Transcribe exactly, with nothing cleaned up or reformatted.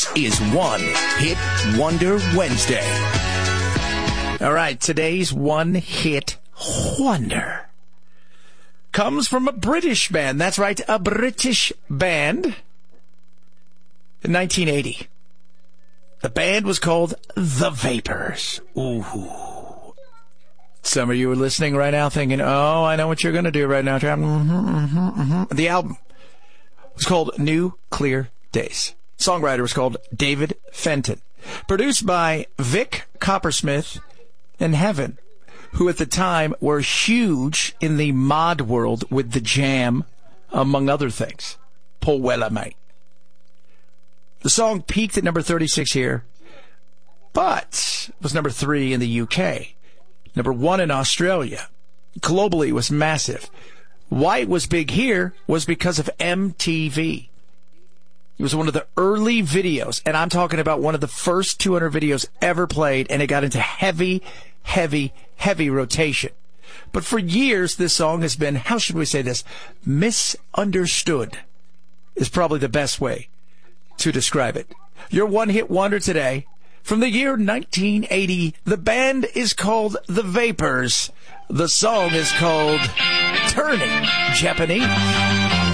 Is One Hit Wonder Wednesday. All right, today's One Hit Wonder comes from a British band. That's right, a British band. In nineteen eighty, the band was called The Vapors. Ooh. Some of you are listening right now thinking, oh, I know what you're going to do right now. Mm-hmm, mm-hmm, mm-hmm. The album was called New Clear Days. Songwriter was called David Fenton. Produced by Vic Coppersmith and Heaven, who at the time were huge in the mod world with The Jam, among other things. Paul Weller, mate. The song peaked at number thirty-six here, but was number three in the U K. Number one in Australia. Globally, it was massive. Why it was big here was because of M T V. It was one of the early videos, and I'm talking about one of the first two hundred videos ever played, and it got into heavy, heavy, heavy rotation. But for years, this song has been, how should we say this, misunderstood is probably the best way to describe it. Your one-hit wonder today, from the year nineteen eighty, the band is called The Vapors. The song is called Turning Japanese.